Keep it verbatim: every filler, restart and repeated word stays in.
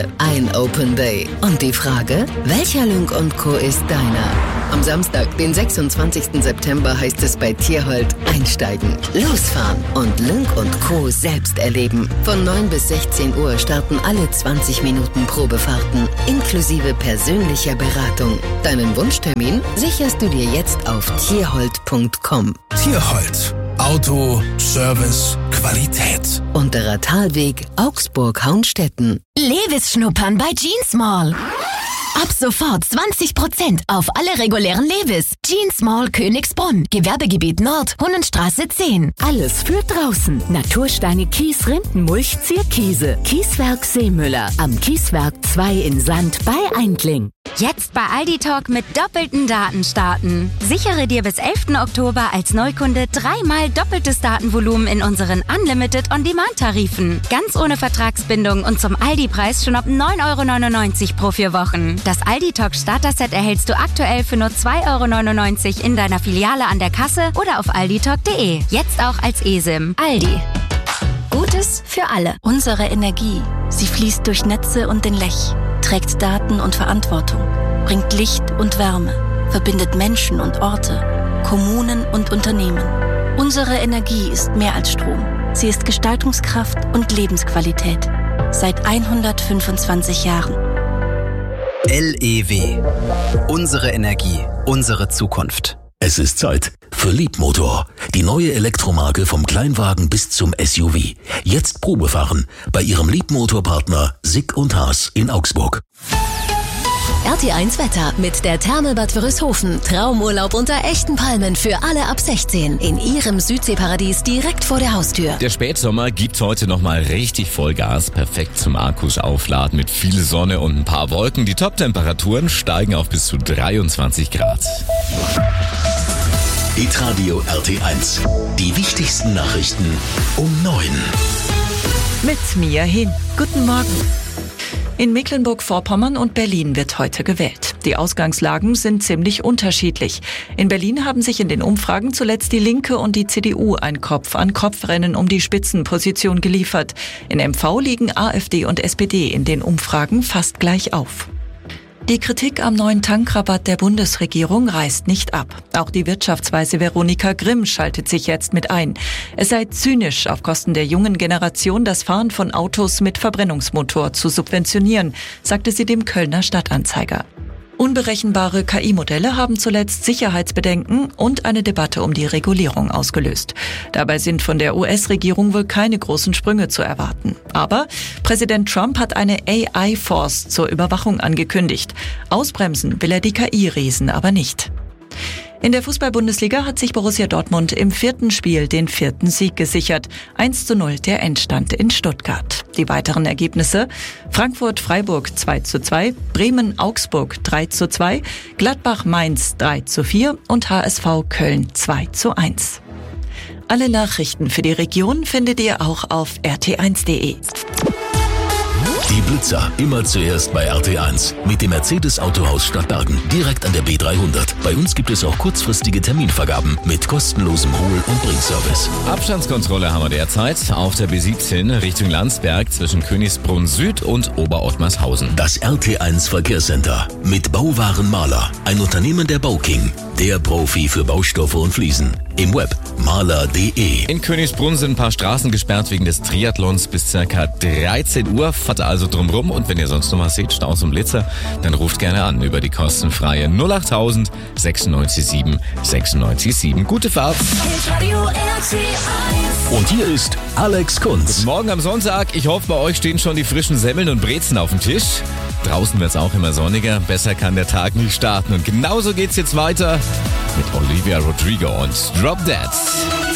Tage, ein Open Day. Und die Frage, welcher Lynk und Co. ist deiner? Am Samstag, den sechsundzwanzigsten September, heißt es bei Tierhold einsteigen, losfahren und Lynk und Co. selbst erleben. Von neun bis sechzehn Uhr starten alle zwanzig Minuten Probefahrten, inklusive persönlicher Beratung. Deinen Wunschtermin sicherst du dir jetzt auf tierhold punkt com. Tierhold. Auto, Service, Qualität. Unterer Talweg, Augsburg-Haunstetten. Levis schnuppern bei Jeans Mall. Ab sofort zwanzig Prozent auf alle regulären Levis. Jeans Mall Königsbrunn. Gewerbegebiet Nord, Hunnenstraße zehn. Alles für draußen. Natursteine Kies, Rindenmulch, Zierkiese. Kieswerk Seemüller. Am Kieswerk zwei in Sand bei Eindling. Jetzt bei Aldi Talk mit doppelten Daten starten. Sichere dir bis elften Oktober als Neukunde dreimal doppeltes Datenvolumen in unseren Unlimited On-Demand-Tarifen. Ganz ohne Vertragsbindung und zum Aldi-Preis schon ab neun Euro neunundneunzig pro vier Wochen. Das Aldi Talk Starter-Set erhältst du aktuell für nur zwei Euro neunundneunzig in deiner Filiale an der Kasse oder auf alditalk punkt de. Jetzt auch als eSIM. Aldi. Gutes für alle. Unsere Energie, sie fließt durch Netze und den Lech, trägt Daten und Verantwortung, bringt Licht und Wärme, verbindet Menschen und Orte, Kommunen und Unternehmen. Unsere Energie ist mehr als Strom. Sie ist Gestaltungskraft und Lebensqualität. Seit hundertfünfundzwanzig Jahren. L E W. Unsere Energie, unsere Zukunft. Es ist Zeit für Leapmotor, die neue Elektromarke vom Kleinwagen bis zum S U V. Jetzt Probefahren bei Ihrem Leapmotor-Partner Sick und Haas in Augsburg. R T eins Wetter mit der Therme Bad Wörishofen. Traumurlaub unter echten Palmen für alle ab sechzehn. In Ihrem Südseeparadies direkt vor der Haustür. Der Spätsommer gibt heute nochmal richtig Vollgas. Perfekt zum Akkus aufladen mit viel Sonne und ein paar Wolken. Die Top-Temperaturen steigen auf bis zu dreiundzwanzig Grad. Hitradio R T eins. Die wichtigsten Nachrichten um neun. Mit Mia Hin. Guten Morgen. In Mecklenburg-Vorpommern und Berlin wird heute gewählt. Die Ausgangslagen sind ziemlich unterschiedlich. In Berlin haben sich in den Umfragen zuletzt die Linke und die C D U ein Kopf-an-Kopf-Rennen um die Spitzenposition geliefert. In M V liegen A f D und S P D in den Umfragen fast gleich auf. Die Kritik am neuen Tankrabatt der Bundesregierung reißt nicht ab. Auch die Wirtschaftsweise Veronika Grimm schaltet sich jetzt mit ein. Es sei zynisch, auf Kosten der jungen Generation das Fahren von Autos mit Verbrennungsmotor zu subventionieren, sagte sie dem Kölner Stadtanzeiger. Unberechenbare K I-Modelle haben zuletzt Sicherheitsbedenken und eine Debatte um die Regulierung ausgelöst. Dabei sind von der U S-Regierung wohl keine großen Sprünge zu erwarten. Aber Präsident Trump hat eine A I-Force zur Überwachung angekündigt. Ausbremsen will er die K I-Riesen aber nicht. In der Fußball-Bundesliga hat sich Borussia Dortmund im vierten Spiel den vierten Sieg gesichert. eins zu null der Endstand in Stuttgart. Die weiteren Ergebnisse: Frankfurt-Freiburg zwei zu zwei, Bremen-Augsburg drei zu zwei, Gladbach-Mainz drei zu vier und H S V Köln zwei zu eins. Alle Nachrichten für die Region findet ihr auch auf r t eins punkt de. Die Blitzer, immer zuerst bei R T eins. Mit dem Mercedes-Autohaus Stadtbergen, direkt an der B dreihundert. Bei uns gibt es auch kurzfristige Terminvergaben mit kostenlosem Hol- und Bringservice. Abstandskontrolle haben wir derzeit auf der B siebzehn Richtung Landsberg zwischen Königsbrunn Süd und Oberottmarshausen. Das R T eins Verkehrscenter mit Bauwaren Maler, ein Unternehmen der Bauking, der Profi für Baustoffe und Fliesen. Im Web maler punkt de. In Königsbrunn sind ein paar Straßen gesperrt wegen des Triathlons bis ca. dreizehn Uhr. Fahrt also drumrum und wenn ihr sonst noch was seht, Staus und Blitzer, dann ruft gerne an über die kostenfreie null achttausend sechsundneunzig sieben sechsundneunzig sieben. Gute Fahrt! Und hier ist Alex Kunz. Guten Morgen am Sonntag. Ich hoffe, bei euch stehen schon die frischen Semmeln und Brezen auf dem Tisch. Draußen wird es auch immer sonniger. Besser kann der Tag nicht starten. Und genauso geht's jetzt weiter mit Olivia Rodrigo und Drop Dead.